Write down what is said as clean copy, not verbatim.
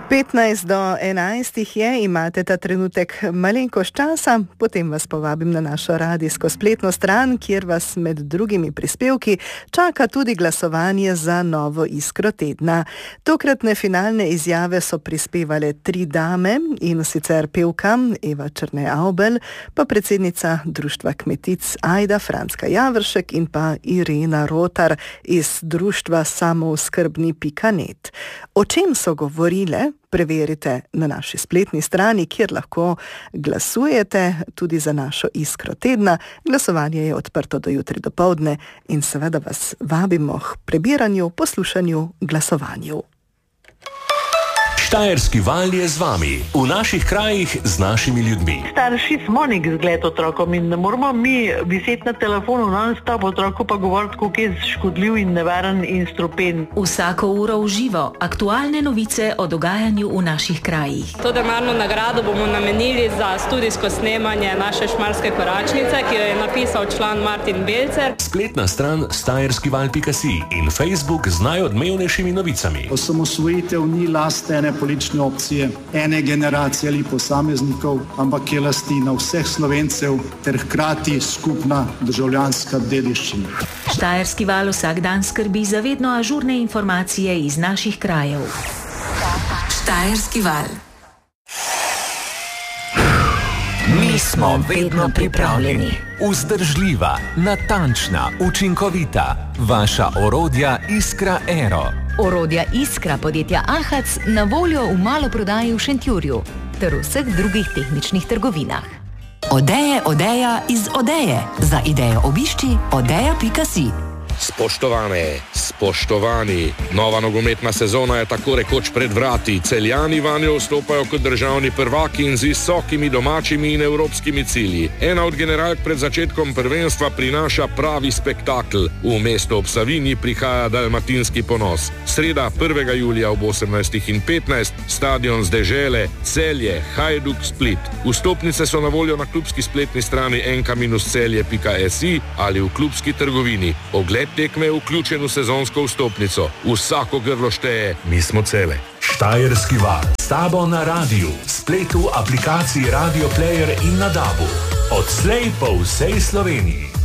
15 do 11 je, imate ta trenutek malenkost časa, potem vas povabim na našo radijsko spletno stran, kjer vas med drugimi prispevki čaka tudi glasovanje za novo Iskro tedna. Tokratne finalne izjave so prispevale 3 dame, in sicer pevka Eva Černe-Avbelj, pa predsednica Društva kmetic Ajda Franska Javršek in pa Irena Rotar iz društva samooskrbni.net. O čem so govorile? Preverite na naši spletni strani, kjer lahko glasujete tudi za našo Iskro tedna. Glasovanje je odprto do jutri dopoldne in seveda vas vabimo k prebiranju, poslušanju, glasovanju. Štajerski val je z vami, v naših krajih z našimi ljudmi. Starši smo nek zgled otrokom in ne moramo mi viseti na telefonu non-stop, otroku pa govoriti, koliko je škodljiv in nevaren in strupen. Vsako uro v živo, aktualne novice o dogajanju v naših krajih. To denarno nagrado bomo namenili za studijsko snemanje naše Šmarske koračnice, ki jo je napisal član Martin Belcer. Spletna stran štajerskival.si in Facebook z najodmevnejšimi novicami. Osamosvojitev ni last ene politične opcije, ene generacije ali posameznikov, ampak je lastina vseh Slovencev ter hkrati skupna državljanska dediščina. Štajerski val vsak dan skrbi za vedno ažurne informacije iz naših krajev. Štajerski val. Mi smo vedno pripravljeni. Vzdržljiva, natančna, učinkovita. Vaša orodja Iskra Aero. Orodja Iskra podjetja Ahac na voljo v maloprodaji v Šentjurju ter v vseh drugih tehničnih trgovinah. Odeja iz Odeje. Za idejo obišči odeja.si. Spoštovane, spoštovani, nova nogometna sezona je tako rekoč pred vrati. Celjani vanjo vstopajo kot državni prvaki in z visokimi domačimi in evropskimi cilji. Ena od generalk pred začetkom prvenstva prinaša pravi spektakl. V mesto ob Savinji prihaja dalmatinski ponos. Sreda 1. julija ob 18:15, stadion z dežele, Celje, Hajduk, Split. Vstopnice so na voljo na klubski spletni strani nk-celje.si ali v klubski trgovini. Ogled tekme je vključen v sezonsko vstopnico. Vsako grlo šteje, mi smo cele. Štajerski val. S tabo na radiju, spletu, aplikaciji Radio Player in na DAB-u. Odslej po vsej Sloveniji.